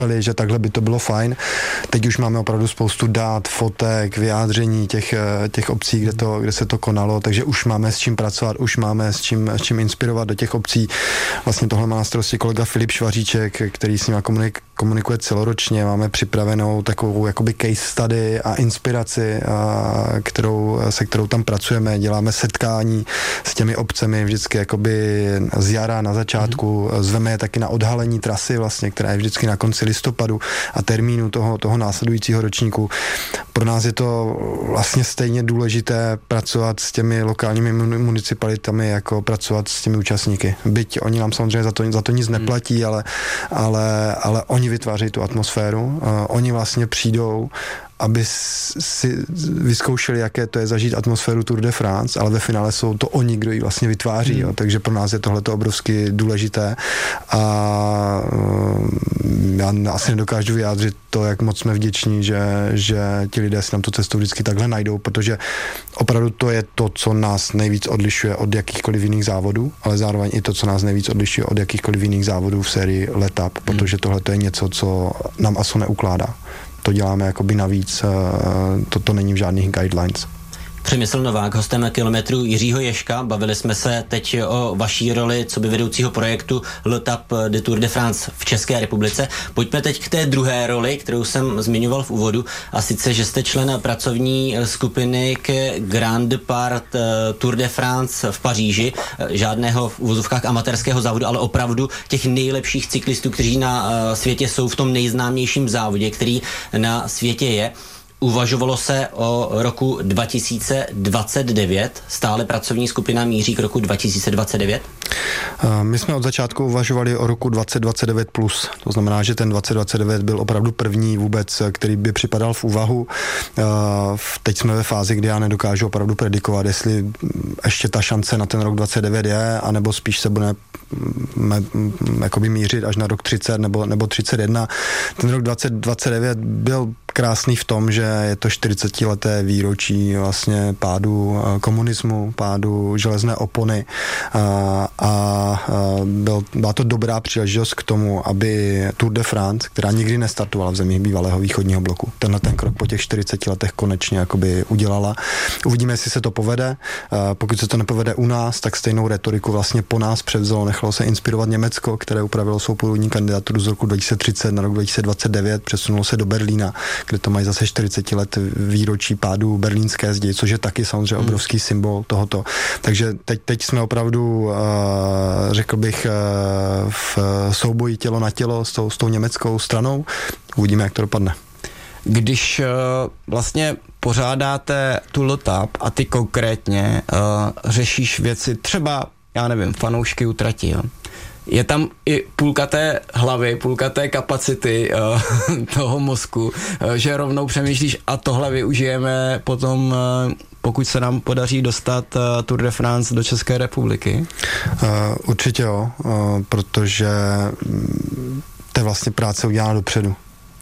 že takhle by to bylo fajn. Teď už máme opravdu spoustu dát, fotek, vyjádření těch obcí, kde se to konalo, takže už máme s čím pracovat, už máme s čím inspirovat do těch obcí. Vlastně tohle má na starosti kolega Filip Švaříček, který s ním komunikuje celoročně. Máme připravenou takovou jakoby case study a inspiraci, se kterou tam pracujeme. Děláme setkání s těmi obcemi vždycky jakoby z jara na začátku. Zveme je taky na odhalení trasy vlastně, která je vždycky na konci listopadu a termínu toho následujícího ročníku. Pro nás je to vlastně stejně důležité pracovat s těmi lokálními municipalitami, jako pracovat s těmi účastníky. Byť oni nám samozřejmě za to nic neplatí, ale oni vytvářejí tu atmosféru. Oni vlastně přijdou, aby si vyzkoušeli, jaké to je zažít atmosféru Tour de France, ale ve finále jsou to oni, kdo ji vlastně vytváří, jo. Takže pro nás je tohleto obrovsky důležité a já asi nedokážu vyjádřit to, jak moc jsme vděční, že ti lidé si nám tu cestu vždycky takhle najdou, protože opravdu to je to, co nás nejvíc odlišuje od jakýchkoliv jiných závodů, ale zároveň i to, co nás nejvíc odlišuje od jakýchkoliv jiných závodů v sérii Letap, protože tohle je něco, co nám ASO neukládá. To děláme jakoby navíc, to není v žádných guidelines. Přemysl Novák, hostem Kilometru Jiřího Ježka. Bavili jsme se teď o vaší roli coby vedoucího projektu Letap de Tour de France v České republice. Pojďme teď k té druhé roli, kterou jsem zmiňoval v úvodu, a sice, že jste člen pracovní skupiny k Grand Depart Tour de France v Paříži. Žádného v uvozovkách amatérského závodu, ale opravdu těch nejlepších cyklistů, kteří na světě jsou v tom nejznámějším závodě, který na světě je. Uvažovalo se o roku 2029, stále pracovní skupina míří k roku 2029? My jsme od začátku uvažovali o roku 2029+, to znamená, že ten 2029 byl opravdu první vůbec, který by připadal v úvahu. Teď jsme ve fázi, kdy já nedokážu opravdu predikovat, jestli ještě ta šance na ten rok 29 je, anebo spíš se bude jakoby mířit až na rok 30 nebo 31. Ten rok 2029 byl krásný v tom, že je to 40leté výročí vlastně pádu komunismu, pádu železné opony a byla to dobrá příležitost k tomu, aby Tour de France, která nikdy nestartovala v zemích bývalého východního bloku, ten krok po těch 40 letech konečně jakoby udělala. Uvidíme, jestli se to povede. Pokud se to nepovede u nás, tak stejnou retoriku vlastně po nás převzalo, nechalo se inspirovat Německo, které upravilo svou původní kandidaturu z roku 2030 na rok 2029, přesunulo se do Berlína, kde to mají zase 40 let výročí pádu berlínské zdi, což je taky samozřejmě obrovský symbol tohoto. Takže teď jsme opravdu, řekl bych, v souboji tělo na tělo s tou německou stranou. Uvidíme, jak to dopadne. Když vlastně pořádáte tu Letap a ty konkrétně řešíš věci třeba, já nevím, fanoušky u trati, jo? Je tam i půlka té hlavy, půlka té kapacity toho mozku, že rovnou přemýšlíš a tohle využijeme potom, pokud se nám podaří dostat Tour de France do České republiky? Určitě jo, protože to je vlastně práce udělána dopředu.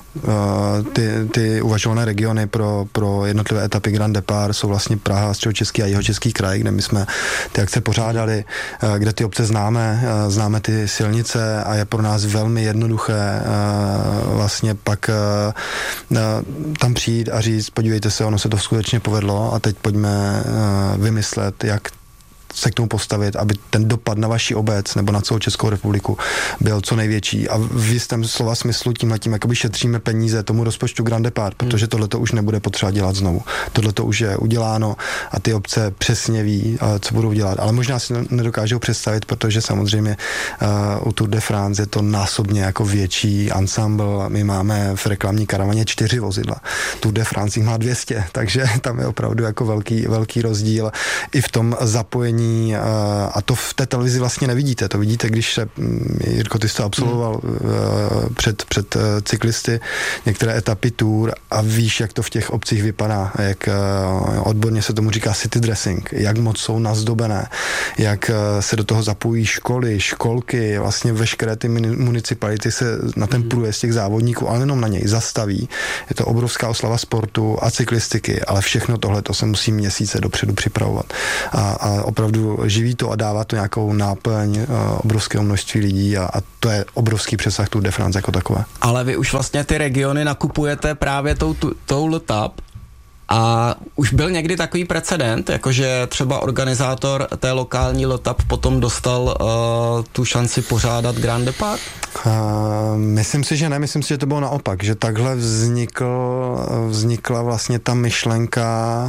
Ty uvažované regiony pro jednotlivé etapy Grand Depart jsou vlastně Praha, Středočeský a Jihočeský kraj, kde my jsme ty akce pořádali, kde ty obce známe ty silnice a je pro nás velmi jednoduché vlastně pak tam přijít a říct, podívejte se, ono se to skutečně povedlo a teď pojďme vymyslet, jak se k tomu postavit, aby ten dopad na vaši obec nebo na celou Českou republiku byl co největší. A v jistém slova smyslu tímhletím jakoby šetříme peníze tomu rozpočtu Grand Depart, protože tohleto už nebude potřeba dělat znovu. Tohleto už je uděláno a ty obce přesně ví, co budou dělat. Ale možná si nedokážou představit, protože samozřejmě u Tour de France je to násobně jako větší ensemble. My máme v reklamní karavaně 4 vozidla. Tour de France jich má 200, takže tam je opravdu jako velký rozdíl i v tom zapojení a to v té televizi vlastně nevidíte. To vidíte, když se, Jirko, ty jsi to absolvoval před cyklisty některé etapy Tour a víš, jak to v těch obcích vypadá, jak odborně se tomu říká city dressing, jak moc jsou nazdobené, jak se do toho zapojí školy, školky, vlastně veškeré ty municipality se na ten průjezd těch závodníků, ale jenom na něj zastaví. Je to obrovská oslava sportu a cyklistiky, ale všechno tohle to se musí měsíce dopředu připravovat. A opravdu opravdu živí to a dává to nějakou náplň obrovského množství lidí a to je obrovský přesah Tour de France jako takové. Ale vy už vlastně ty regiony nakupujete právě tou Letap. A už byl někdy takový precedent, jakože třeba organizátor té lokální Letap potom dostal tu šanci pořádat Grand Depart? Myslím si, že ne, myslím si, že to bylo naopak, že takhle vznikla vlastně ta myšlenka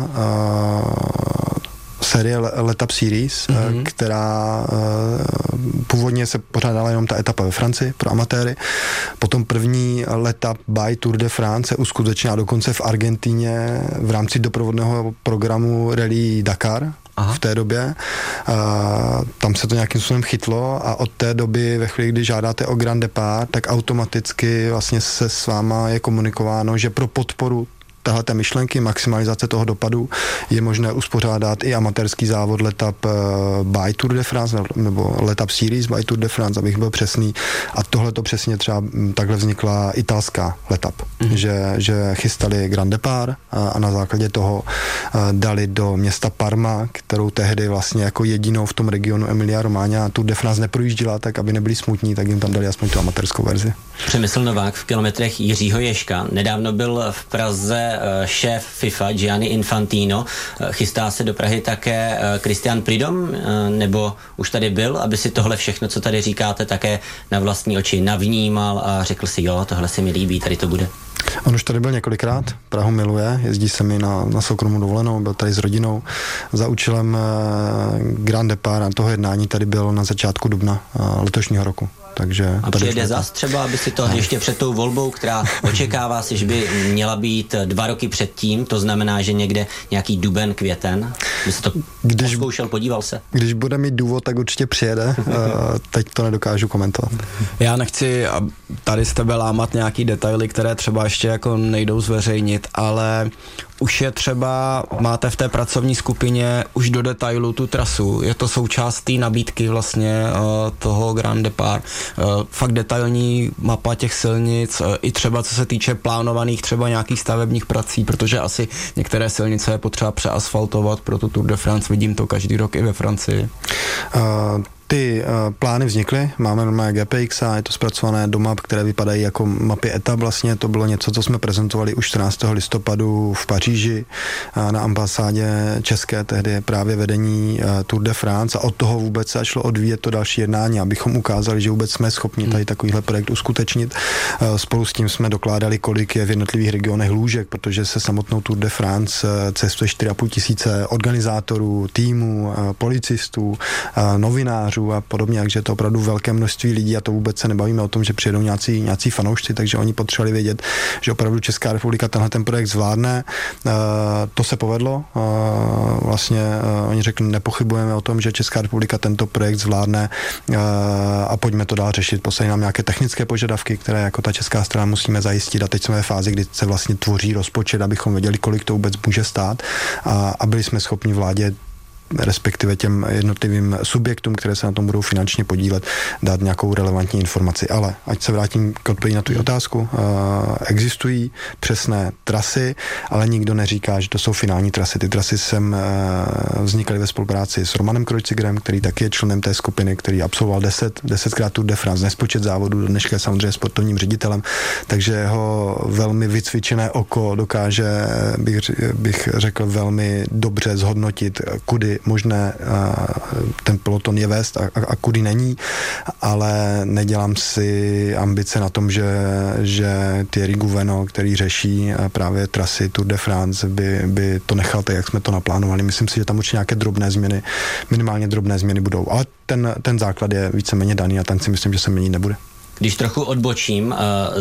série Letap Series, která původně se pořádala jenom ta etapa ve Francii pro amatéry. Potom první Letap by Tour de France se uskutečnila dokonce v Argentíně v rámci doprovodného programu Rally Dakar. Aha. V té době. Tam se to nějakým způsobem chytlo a od té doby, ve chvíli, kdy žádáte o Grand Depart, tak automaticky vlastně se s váma je komunikováno, že pro podporu téhleté myšlenky, maximalizace toho dopadu je možné uspořádat i amatérský závod Letap by Tour de France nebo Letap Series by Tour de France, abych byl přesný. A tohle to přesně třeba takhle vznikla italská Letap, že chystali Grand Depart a na základě toho dali do města Parma, kterou tehdy vlastně jako jedinou v tom regionu Emilia Romagna Tour de France neprojížděla, tak aby nebyli smutní, tak jim tam dali aspoň tu amatérskou verzi. Přemysl Novák v kilometrech Jiřího Ježka. Nedávno byl v Praze šéf FIFA Gianni Infantino. Chystá se do Prahy také Christian Prudhomme, nebo už tady byl, aby si tohle všechno, co tady říkáte, také na vlastní oči navnímal a řekl si, jo, tohle se mi líbí, tady to bude. On už tady byl několikrát, Prahu miluje, jezdí se mi na soukromou dovolenou, byl tady s rodinou. Za účelem Grand Depart a toho jednání tady byl na začátku dubna letošního roku. Takže a přijede zas třeba, aby si to ještě před tou volbou, která očekává si, že by měla být 2 roky předtím, to znamená, že někde nějaký duben, květen, by se to zkoušel, podíval se. Když bude mít důvod, tak určitě přijede, teď to nedokážu komentovat. Já nechci tady z tebe lámat nějaký detaily, které třeba ještě jako nejdou zveřejnit, ale už je třeba, máte v té pracovní skupině už do detailu tu trasu, je to součást té nabídky vlastně toho Grand Depart, fakt detailní mapa těch silnic, i třeba co se týče plánovaných třeba nějakých stavebních prací, protože asi některé silnice je potřeba přeasfaltovat pro tu Tour de France, vidím to každý rok i ve Francii. Ty plány vznikly, máme normálně GPX a je to zpracované do map, které vypadají jako mapy etap. Vlastně to bylo něco, co jsme prezentovali už 14. listopadu v Paříži na ambasádě české, tehdy právě vedení Tour de France a od toho vůbec se šlo odvíjet to další jednání, abychom ukázali, že vůbec jsme schopni tady takovýhle projekt uskutečnit. Spolu s tím jsme dokládali, kolik je v jednotlivých regionech lůžek, protože se samotnou Tour de France cestuje 4,5 tisíce organizátorů, týmů, policistů, novinářů a podobně, takže je to opravdu velké množství lidí a to vůbec se nebavíme o tom, že přijedou nějací fanoušci, takže oni potřebovali vědět, že opravdu Česká republika tenhle ten projekt zvládne. To se povedlo. Vlastně oni řekli, nepochybujeme o tom, že Česká republika tento projekt zvládne a pojďme to dál řešit. Poslali nám nějaké technické požadavky, které jako ta česká strana musíme zajistit a teď jsme ve fázi, kdy se vlastně tvoří rozpočet, abychom věděli, kolik to vůbec může stát a byli jsme schopni vládě respektive těm jednotlivým subjektům, které se na tom budou finančně podílet, dát nějakou relevantní informaci. Ale ať se vrátím k odpovědi na tu otázku, existují přesné trasy, ale nikdo neříká, že to jsou finální trasy. Ty trasy sem vznikaly ve spolupráci s Romanem Kreuzigerem, který taky je členem té skupiny, který absolvoval 10krát Tour de France, nespočet závodů, do dneška je samozřejmě sportovním ředitelem, takže jeho velmi vycvičené oko dokáže, bych řekl, velmi dobře zhodnotit, kudy možné ten peloton je vést a kudy není, ale nedělám si ambice na tom, že Thierry Gouveno, který řeší právě trasy Tour de France, by to nechal tak, jak jsme to naplánovali. Myslím si, že tam určitě nějaké drobné změny, minimálně drobné změny budou, ale ten základ je víceméně daný a ten si myslím, že se měnit nebude. Když trochu odbočím,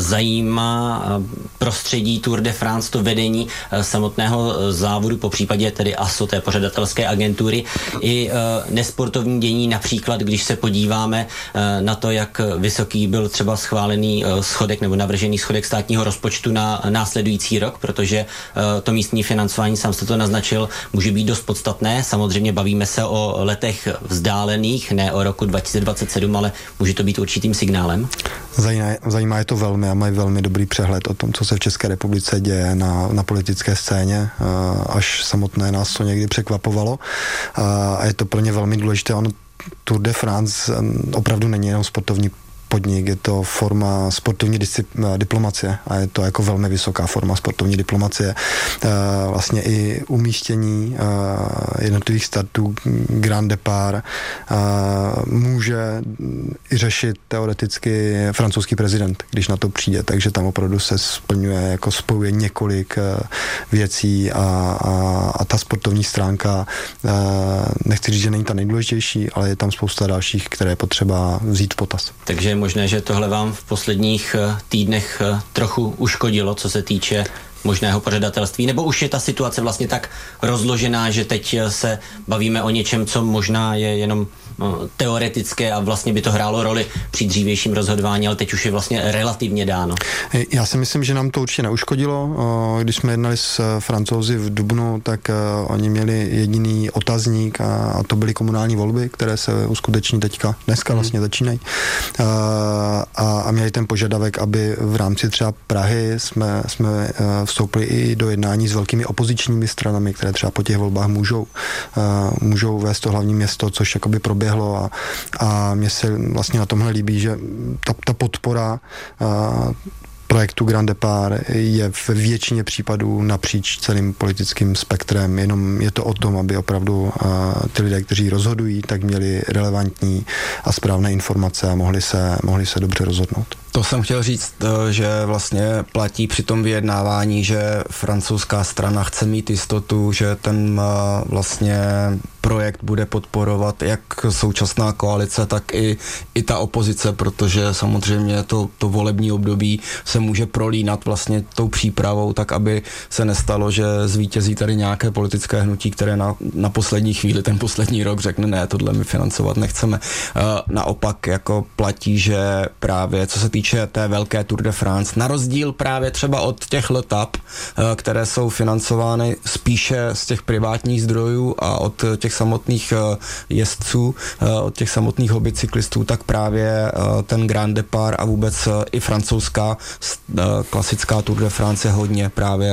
zajímá prostředí Tour de France, to vedení samotného závodu, po případě tedy ASO, té pořadatelské agentury, i nesportovní dění, například když se podíváme na to, jak vysoký byl třeba schválený schodek nebo navržený schodek státního rozpočtu na následující rok, protože to místní financování, sám jste to naznačil, může být dost podstatné. Samozřejmě bavíme se o letech vzdálených, ne o roku 2027, ale může to být určitým signálem. Zajímá je to velmi a mají velmi dobrý přehled o tom, co se v České republice děje na politické scéně, až samotné nás to někdy překvapovalo a je to pro ně velmi důležité. Tour de France opravdu není jenom sportovní podnik, je to forma sportovní diplomacie a je to jako velmi vysoká forma sportovní diplomacie. Vlastně i umístění jednotlivých startů Grand Départ může i řešit teoreticky francouzský prezident, když na to přijde, takže tam opravdu se spojuje několik věcí a ta sportovní stránka, nechci říct, že není ta nejdůležitější, ale je tam spousta dalších, které je potřeba vzít v potaz. Takže možné, že tohle vám v posledních týdnech trochu uškodilo, co se týče možného pořadatelství, nebo už je ta situace vlastně tak rozložená, že teď se bavíme o něčem, co možná je jenom teoretické a vlastně by to hrálo roli při dřívějším rozhodování, ale teď už je vlastně relativně dáno. Já si myslím, že nám to určitě neuškodilo. Když jsme jednali s Francouzi v dubnu, tak oni měli jediný otazník a to byly komunální volby, které se uskuteční dneska vlastně začínají. A měli ten požadavek, aby v rámci třeba Prahy jsme vstoupili i do jednání s velkými opozičními stranami, které třeba po těch volbách můžou vést to hlavní město, což jakoby proběhlo a mně se vlastně na tomhle líbí, že ta podpora projektu Grand Départ je v většině případů napříč celým politickým spektrem, jenom je to o tom, aby opravdu ty lidé, kteří rozhodují, tak měli relevantní a správné informace a mohli se dobře rozhodnout. To jsem chtěl říct, že vlastně platí při tom vyjednávání, že francouzská strana chce mít jistotu, že ten vlastně projekt bude podporovat jak současná koalice, tak i ta opozice, protože samozřejmě to volební období se může prolínat vlastně tou přípravou, tak aby se nestalo, že zvítězí tady nějaké politické hnutí, které na poslední chvíli, ten poslední rok řekne, ne, tohle my financovat nechceme. Naopak jako platí, že právě co se týče té velké Tour de France, na rozdíl právě třeba od těch letap, které jsou financovány spíše z těch privátních zdrojů a od těch samotných jezdců, od těch samotných hobbycyklistů, tak právě ten Grand Départ a vůbec i francouzská klasická Tour de France je hodně právě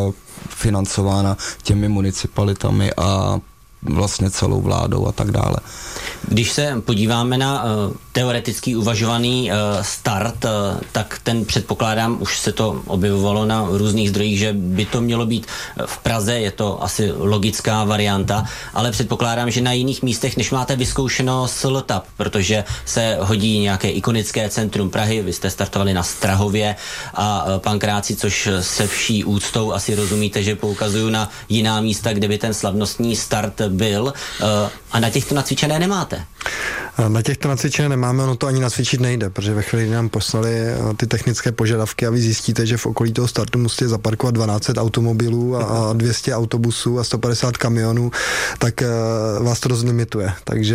financována těmi municipalitami a vlastně celou vládou a tak dále. Když se podíváme na teoretický uvažovaný start, tak ten předpokládám, už se to objevovalo na různých zdrojích, že by to mělo být v Praze, je to asi logická varianta, ale předpokládám, že na jiných místech, než máte vyzkoušeno s LTAP, protože se hodí nějaké ikonické centrum Prahy, vy jste startovali na Strahově a Pankráci, což se vší úctou asi rozumíte, že poukazuju na jiná místa, kde by ten slavnostní start byl, a na těchto nacvičené nemáte. Na těchto nacvičené nemáme, ono to ani nacvičit nejde, protože ve chvíli, kdy nám poslali ty technické požadavky a vy zjistíte, že v okolí toho startu musíte zaparkovat 12 automobilů a 200 autobusů a 150 kamionů, tak vás to dost limituje.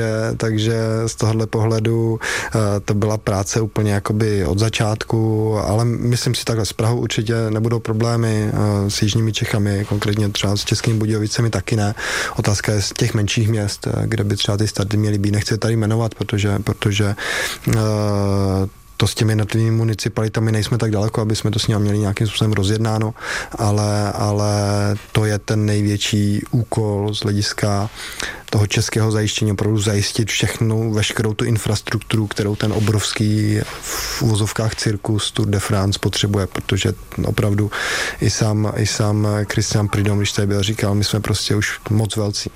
Takže z tohohle pohledu to byla práce úplně jakoby od začátku, ale myslím si takhle, s Prahou určitě nebudou problémy, s jižními Čechami, konkrétně třeba s Českými Budějovicemi taky ne. Otázka je z těch menších měst, kde by třeba ty starty měly být. Nechci tady jmenovat, protože to s těmi jednotlivými municipalitami nejsme tak daleko, aby jsme to s nimi měli nějakým způsobem rozjednáno, ale to je ten největší úkol z hlediska toho českého zajištění, opravdu zajistit veškerou tu infrastrukturu, kterou ten obrovský v uvozovkách cirkus Tour de France potřebuje, protože opravdu i sám Christian Prudhomme, když tady byl, říkal, my jsme prostě už moc velcí.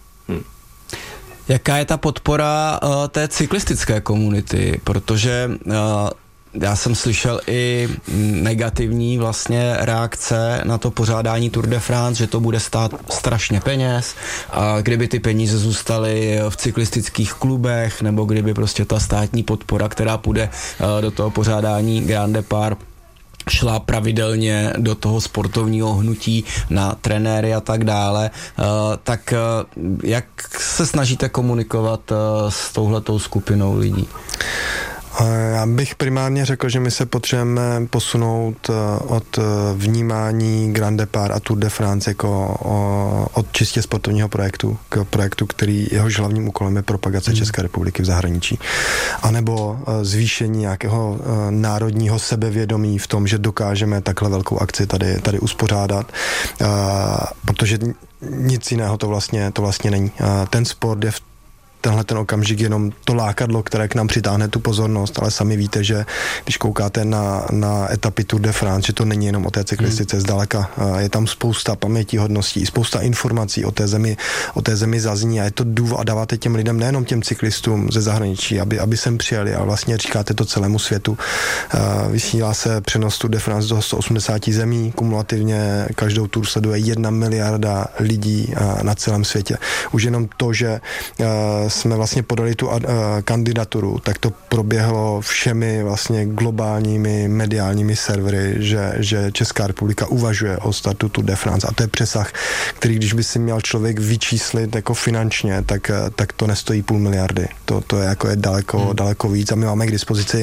Jaká je ta podpora té cyklistické komunity? Protože já jsem slyšel i negativní vlastně reakce na to pořádání Tour de France, že to bude stát strašně peněz a kdyby ty peníze zůstaly v cyklistických klubech nebo kdyby prostě ta státní podpora, která půjde do toho pořádání Grand Départ, šla pravidelně do toho sportovního hnutí na trenéry a tak dále, tak jak se snažíte komunikovat s touhletou skupinou lidí? Já bych primárně řekl, že my se potřebujeme posunout od vnímání Grand Départ a Tour de France jako od čistě sportovního projektu k projektu, který jehož hlavním úkolem je propagace České republiky v zahraničí. A nebo zvýšení nějakého národního sebevědomí v tom, že dokážeme takhle velkou akci tady uspořádat, protože nic jiného to vlastně není. Ten sport je v tenhle ten okamžik jenom to lákadlo, které k nám přitáhne tu pozornost, ale sami víte, že když koukáte na etapy Tour de France, že to není jenom o té cyklistice zdaleka. Je tam spousta pamětihodností, spousta informací o té zemi zazní a je to důvod a dáváte těm lidem, nejenom těm cyklistům ze zahraničí, aby sem přijeli a vlastně říkáte to celému světu. Vysílá se přenos Tour de France do 180 zemí, kumulativně každou tour sleduje 1 miliarda lidí na celém světě. Už jenom to, že jsme vlastně podali tu kandidaturu, tak to proběhlo všemi vlastně globálními mediálními servery, že Česká republika uvažuje o startu Tour de France a to je přesah, který když by si měl člověk vyčíslit jako finančně, tak to nestojí 500 miliardy. To je jako daleko víc a my máme k dispozici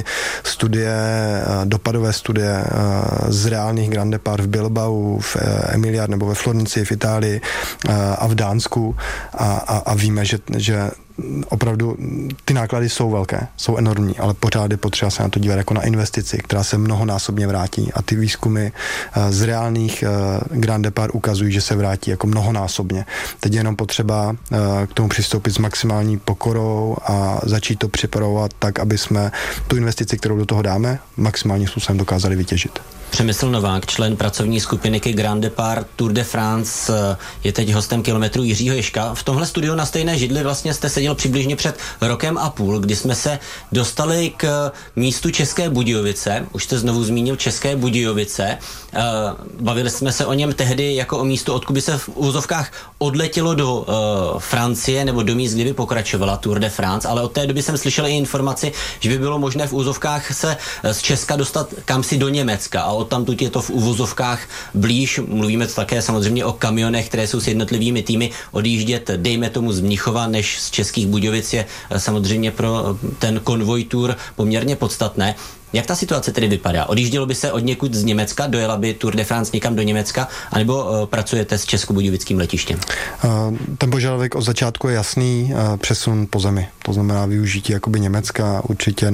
dopadové studie z reálných Grand Départ v Bilbao, v Emiliad nebo ve Flornici v Itálii a v Dánsku a víme, že opravdu ty náklady jsou velké, jsou enormní, ale pořád je potřeba se na to dívat jako na investici, která se mnohonásobně vrátí a ty výzkumy z reálných Grand Départ ukazují, že se vrátí jako mnohonásobně. Teď je jenom potřeba k tomu přistoupit s maximální pokorou a začít to připravovat tak, aby jsme tu investici, kterou do toho dáme, maximálním způsobem dokázali vytěžit. Přemysl Novák, člen pracovní skupiny Grand Départ Tour de France, je teď hostem Kilometru Jiřího Ježka. V tomhle studiu na stejné židli vlastně jste seděl přibližně před 1,5 roku, kdy jsme se dostali k místu České Budějovice. Už jste znovu zmínil České Budějovice. Bavili jsme se o něm tehdy jako o místu, odkud by se v úzovkách odletělo do Francie nebo do míst, kde by pokračovala Tour de France, ale od té doby jsem slyšel i informaci, že by bylo možné v úzovkách se z Česka dostat kamsi do Německa a odtamtud je to v uvozovkách blíž. Mluvíme také samozřejmě o kamionech, které jsou s jednotlivými týmy odjíždět, dejme tomu z Mnichova, než z Českých Budějovic je samozřejmě pro ten konvoj Tour poměrně podstatné. Jak ta situace tedy vypadá? Odjíždělo by se od někud z Německa, dojela by Tour de France někam do Německa, anebo pracujete s českobudějovickým letištěm? Ten požadavek od začátku je jasný, přesun po zemi. To znamená využití jakoby Německa. Určitě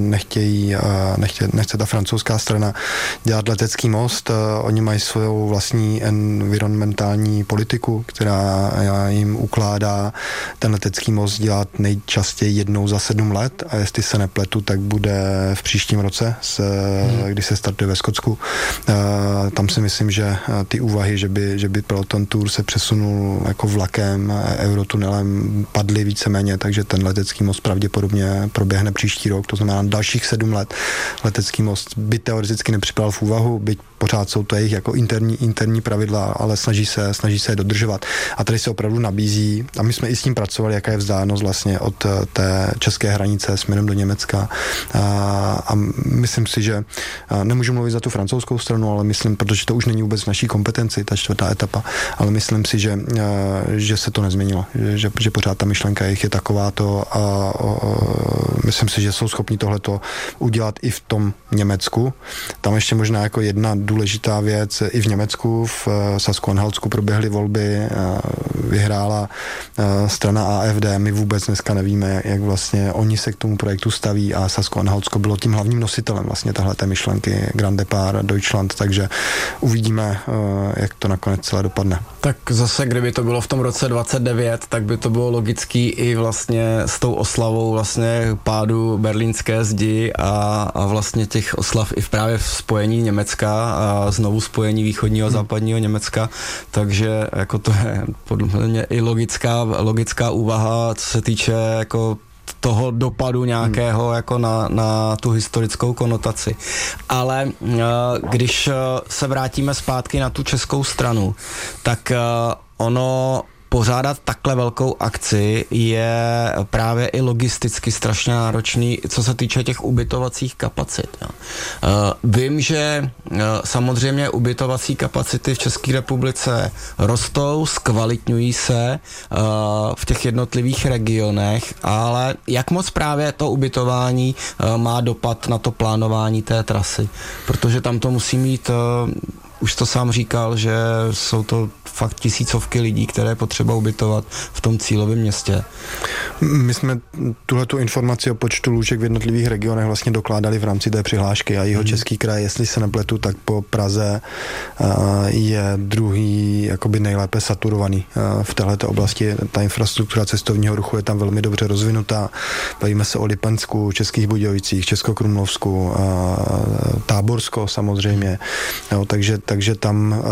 nechce ta francouzská strana dělat letecký most. Oni mají svou vlastní environmentální politiku, která jim ukládá ten letecký most dělat nejčastěji jednou za 7 let a jestli se nepletu, tak bude v příštím roce, když se startuje ve Skotsku. Tam si myslím, že ty úvahy, že by Peloton Tour se přesunul jako vlakem, eurotunelem, padly víceméně, takže ten letecký most pravděpodobně proběhne příští rok, to znamená dalších 7 let. Letecký most by teoreticky nepřipadal v úvahu, byť pořád jsou to jejich jako interní pravidla, ale snaží se je dodržovat. A tady se opravdu nabízí, a my jsme i s tím pracovali, jaká je vzdálenost vlastně od té české hranice směrem do Německa. A myslím si, že nemůžu mluvit za tu francouzskou stranu, ale myslím, protože to už není vůbec v naší kompetenci, ta 4. etapa, ale myslím si, že se to nezměnilo, že pořád ta myšlenka jejich je takováto a myslím si, že jsou schopni tohleto udělat i v tom Německu. Tam ještě možná jako jedna důležitá věc, i v Německu, v Sasku-Anhaltsku proběhly volby, vyhrála strana AfD, my vůbec dneska nevíme, jak vlastně oni se k tomu projektu staví a Sasko-Anhaltsko bylo tím hlavním nositelem vlastně tahleté myšlenky Grand Départ Deutschland, takže uvidíme, jak to nakonec celé dopadne. Tak zase, kdyby to bylo v tom roce 29, tak by to bylo logický i vlastně s tou oslavou vlastně pádu berlínské zdi a vlastně těch oslav i právě v spojení Německa a znovu spojení východního a západního Německa, takže jako to je podle mě i logická úvaha, co se týče jako toho dopadu nějakého jako na tu historickou konotaci. Ale když se vrátíme zpátky na tu českou stranu, tak ono pořádat takhle velkou akci je právě i logisticky strašně náročný, co se týče těch ubytovacích kapacit. Jo. Vím, že samozřejmě ubytovací kapacity v České republice rostou, zkvalitňují se v těch jednotlivých regionech, ale jak moc právě to ubytování má dopad na to plánování té trasy? Protože tam to musí mít, už to sám říkal, že jsou to fakt tisícovky lidí, které potřeba ubytovat v tom cílovém městě. My jsme tuhletu informaci o počtu lůžek v jednotlivých regionech vlastně dokládali v rámci té přihlášky a Jihočeský kraj, jestli se nepletu, tak po Praze je druhý jakoby nejlépe saturovaný v této oblasti. Ta infrastruktura cestovního ruchu je tam velmi dobře rozvinutá. Bavíme se o Lipensku, Českých Budějovicích, Českokrumlovsku, Táborsko samozřejmě. Jo, takže tam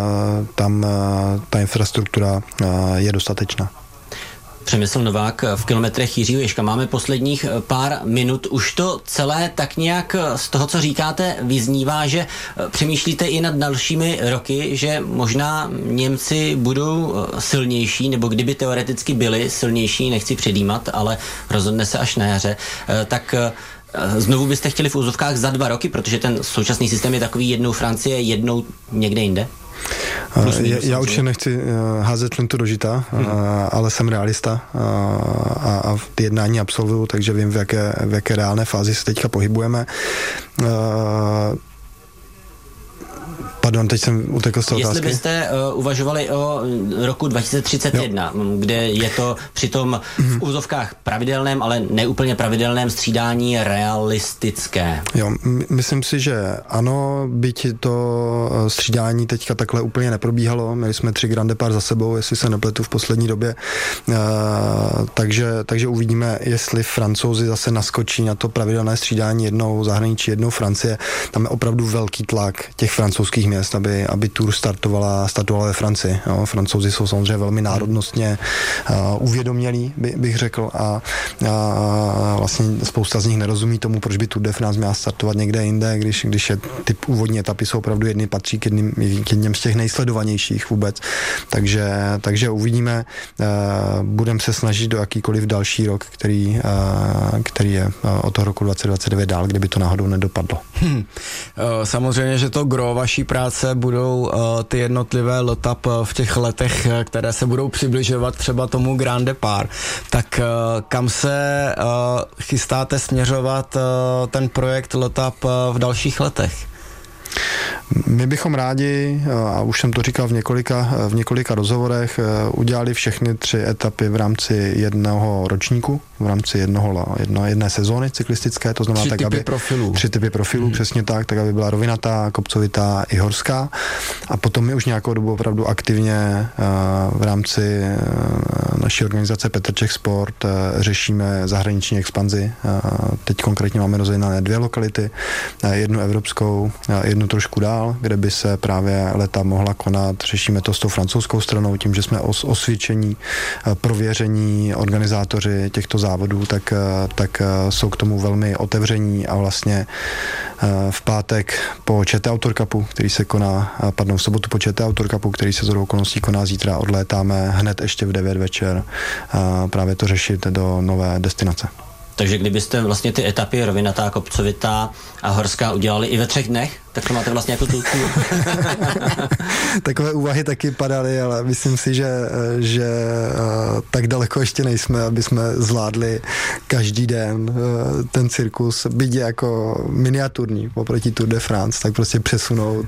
ta infrastruktura je dostatečná. Přemysl Novák v kilometrech Jiřího Ježka. Máme posledních pár minut. Už to celé tak nějak z toho, co říkáte, vyznívá, že přemýšlíte i nad dalšími roky, že možná Němci budou silnější, nebo kdyby teoreticky byli silnější, nechci předjímat, ale rozhodne se až na jaře, tak znovu byste chtěli v úzovkách za 2 roky, protože ten současný systém je takový jednou Francie, jednou někde jinde? Já určitě nechci házet flintu do žita, ale jsem realista a ty jednání absolvuju, takže vím, v jaké reálné fázi se teďka pohybujeme. Pardon, teď jsem utekl z té otázky. Jestli byste uvažovali o roku 2031, kde je to přitom v úzovkách pravidelném, ale neúplně pravidelném střídání realistické. Jo, myslím si, že ano, byť to střídání teďka takhle úplně neprobíhalo. Měli jsme 3 Grand Départ za sebou, jestli se nepletu v poslední době. Takže uvidíme, jestli Francouzi zase naskočí na to pravidelné střídání, jednou zahraničí, jednou Francie. Tam je opravdu velký tlak těch francouzských měst, aby Tour startovala ve Francii. Jo. Francouzi jsou samozřejmě velmi národnostně uvědomělí, bych řekl, a vlastně spousta z nich nerozumí tomu, proč by Tour de France měla startovat někde jinde, když ty úvodní etapy jsou opravdu patří k jedním z těch nejsledovanějších vůbec. Takže uvidíme, budeme se snažit do jakýkoliv další rok, který je od toho roku 2029 dál, kdyby to náhodou nedopadlo. Samozřejmě, že to gro vaší práce budou ty jednotlivé letap v těch letech, které se budou přibližovat třeba tomu Grand Départ. Tak kam se chystáte směřovat ten projekt letap v dalších letech? My bychom rádi, a už jsem to říkal v několika rozhovorech, udělali všechny 3 etapy v rámci jednoho ročníku, v rámci jedné sezóny cyklistické, to znamená 3 typy profilů, přesně tak aby byla rovinatá, kopcovitá i horská. A potom my už nějakou dobu opravdu aktivně v rámci naší organizace Petr Čech Sport řešíme zahraniční expanzi. Teď konkrétně máme rozjednané 2 lokality, jednu evropskou, jednu trošku dál, kde by se právě leta mohla konat. Řešíme to s tou francouzskou stranou, tím, že jsme osvědčení, prověření organizátoři těchto závodů, tak jsou k tomu velmi otevření a vlastně v pátek po ČT Outdoor Cupu, v sobotu po ČT Outdoor Cupu, který se shodou okolností koná zítra, odlétáme hned ještě v 9 večer právě to řešit do nové destinace. Takže kdybyste vlastně ty etapy rovinatá, kopcovitá a horská udělali i ve 3 dnech, tak to máte vlastně jako tu. Takové úvahy taky padaly, ale myslím si, že tak daleko ještě nejsme, aby jsme zvládli každý den ten cirkus, byť jako miniaturní oproti Tour de France, tak prostě přesunout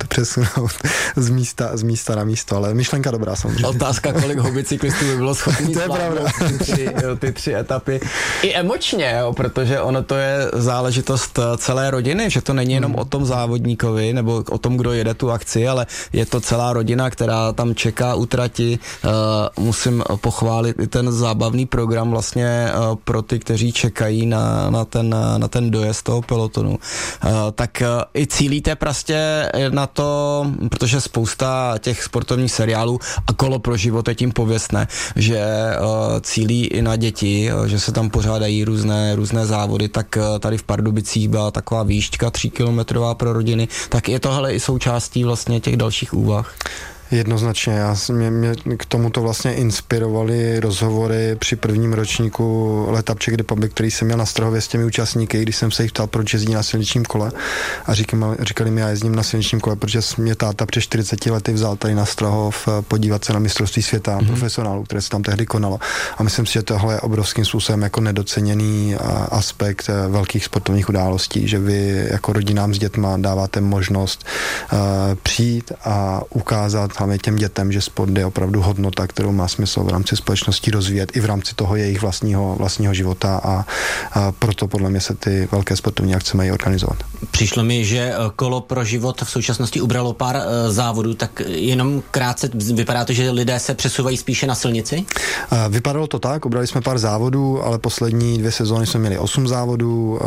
z místa na místo, ale myšlenka dobrá samozřejmě. Otázka, kolik hobbycyklistů by bylo schopný zvládnout ty 3 etapy. I emočně, jo, protože ono to je záležitost celé rodiny, že to není jenom o tom závodníkovi, nebo o tom, kdo jede tu akci, ale je to celá rodina, která tam čeká u trati. Musím pochválit i ten zábavný program vlastně pro ty, kteří čekají na ten dojezd toho pelotonu. Tak i cílíte prostě na to, protože spousta těch sportovních seriálů a Kolo pro život je tím pověstné, že cílí i na děti, že se tam pořádají různé závody, tak tady v Pardubicích byla taková výšťka 3 kilometrová pro rodiny, tak je tohle i součástí vlastně těch dalších úvah? Jednoznačně, mě k tomuto vlastně inspirovaly rozhovory při prvním ročníku Let Up Czech Republic, který jsem měl na Strahově s těmi účastníky, když jsem se jich ptal, proč jezdí na silničním kole a říkali mi, já jezdím na silničním kole, protože mě táta před 40 lety vzal tady na Strahov podívat se na mistrovství světa profesionálů, které se tam tehdy konalo. A myslím si, že tohle je obrovským způsobem jako nedoceněný aspekt velkých sportovních událostí, že vy jako rodinám s dětma dáváte možnost přijít a ukázat hlavně těm dětem, že sport je opravdu hodnota, kterou má smysl v rámci společnosti rozvíjet i v rámci toho jejich vlastního života a proto podle mě se ty velké sportovní akce mají organizovat. Přišlo mi, že Kolo pro život v současnosti ubralo pár závodů, tak jenom krátce vypadá to, že lidé se přesouvají spíše na silnici? Vypadalo to tak, ubrali jsme pár závodů, ale poslední 2 sezóny jsme měli 8 závodů,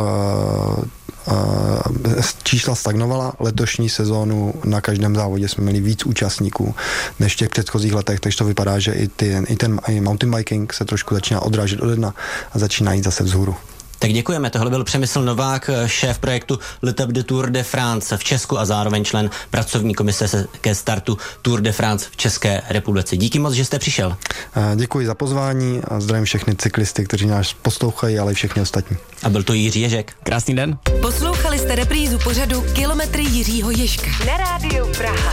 čísla stagnovala, letošní sezónu na každém závodě jsme měli víc účastníků než v těch předchozích letech, takže to vypadá, že i ten mountain biking se trošku začíná odrážet od dna a začíná jít zase vzhůru. Tak děkujeme, tohle byl Přemysl Novák, šéf projektu Let Up Tour de France v Česku a zároveň člen pracovní komise ke startu Tour de France v České republice. Díky moc, že jste přišel. Děkuji za pozvání a zdravím všechny cyklisty, kteří nás poslouchají, ale i všechny ostatní. A byl to Jiří Ježek. Krásný den. Poslouchali jste reprízu pořadu Kilometry Jiřího Ježka na Rádiu Praha.